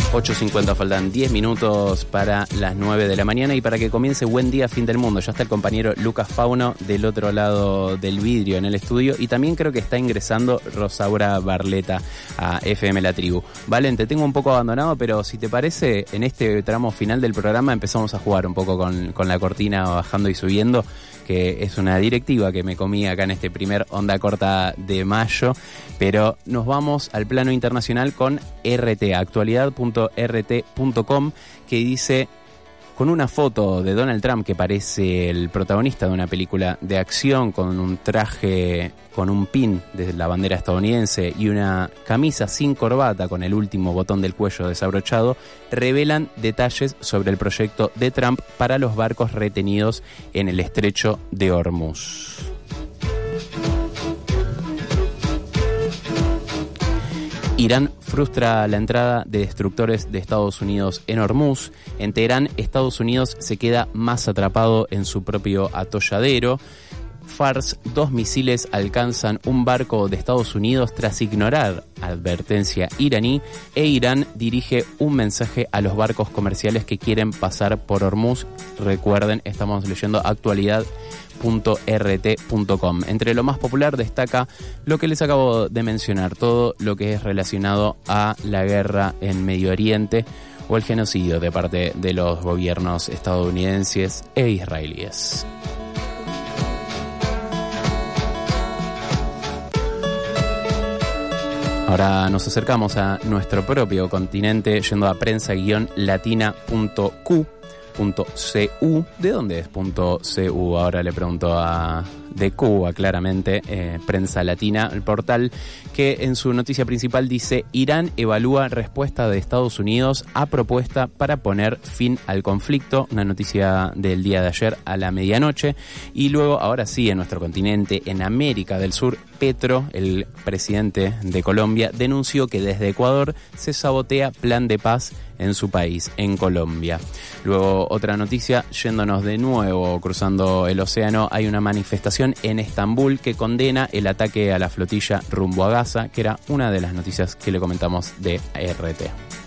8:50, faltan 10 minutos para las 9 de la mañana y para que comience Buen Día, Fin del Mundo. Ya está el compañero Lucas Fauno del otro lado del vidrio en el estudio y también creo que está ingresando Rosaura Barleta a FM La Tribu. Valen, te tengo un poco abandonado, pero si te parece, en este tramo final del programa empezamos a jugar un poco con la cortina bajando y subiendo, que es una directiva que me comí acá en este primer Onda Corta de mayo, pero nos vamos al plano internacional con RT, actualidad.rt.com, que dice, con una foto de Donald Trump que parece el protagonista de una película de acción, con un traje con un pin de la bandera estadounidense y una camisa sin corbata con el último botón del cuello desabrochado, revelan detalles sobre el proyecto de Trump para los barcos retenidos en el estrecho de Hormuz. Irán frustra la entrada de destructores de Estados Unidos en Hormuz. En Teherán, Estados Unidos se queda más atrapado en su propio atolladero. Fars, 2 misiles alcanzan un barco de Estados Unidos tras ignorar advertencia iraní, e Irán dirige un mensaje a los barcos comerciales que quieren pasar por Hormuz. Recuerden, estamos leyendo actualidad.rt.com. Entre lo más popular destaca lo que les acabo de mencionar, todo lo que es relacionado a la guerra en Medio Oriente o el genocidio de parte de los gobiernos estadounidenses e israelíes. Ahora nos acercamos a nuestro propio continente yendo a prensa-latina.cu. ¿De dónde es .cu? Ahora le pregunto de Cuba, claramente, Prensa Latina, el portal que en su noticia principal dice: Irán evalúa respuesta de Estados Unidos a propuesta para poner fin al conflicto, una noticia del día de ayer a la medianoche. Y luego, ahora sí, en nuestro continente, en América del Sur, Petro, el presidente de Colombia, denunció que desde Ecuador se sabotea plan de paz en su país, en Colombia. Luego, otra noticia, yéndonos de nuevo, cruzando el océano, hay una manifestación en Estambul que condena el ataque a la flotilla rumbo a Gaza, que era una de las noticias que le comentamos de RT.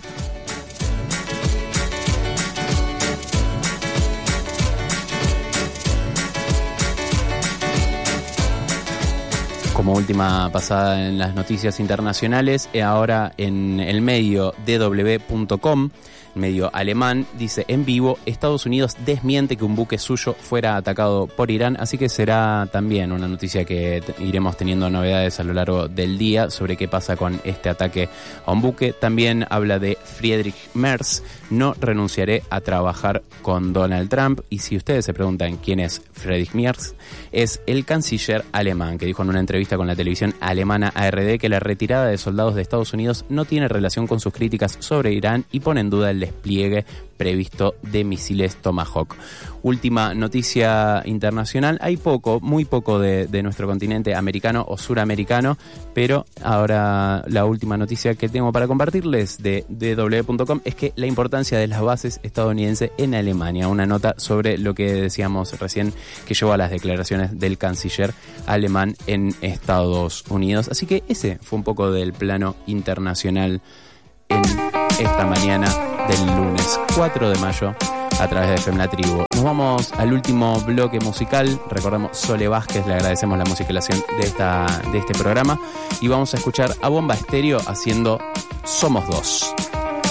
Como última pasada en las noticias internacionales, ahora en el medio dw.com, medio alemán, dice en vivo: Estados Unidos desmiente que un buque suyo fuera atacado por Irán, así que será también una noticia que iremos teniendo novedades a lo largo del día sobre qué pasa con este ataque a un buque. También habla de Friedrich Merz: no renunciaré a trabajar con Donald Trump. Y si ustedes se preguntan quién es Friedrich Merz, es el canciller alemán que dijo en una entrevista con la televisión alemana ARD que la retirada de soldados de Estados Unidos no tiene relación con sus críticas sobre Irán y pone en duda el despliegue previsto de misiles Tomahawk. Última noticia internacional, hay muy poco de nuestro continente americano o suramericano, pero ahora la última noticia que tengo para compartirles de www.com es que la importancia de las bases estadounidenses en Alemania, una nota sobre lo que decíamos recién que llevó a las declaraciones del canciller alemán en Estados Unidos. Así que ese fue un poco del plano internacional en esta mañana del lunes 4 de mayo a través de FM La Tribu. Nos vamos al último bloque musical. Recordemos, Sole Vázquez, le agradecemos la musicalización de este programa, y vamos a escuchar a Bomba Estéreo haciendo Somos Dos.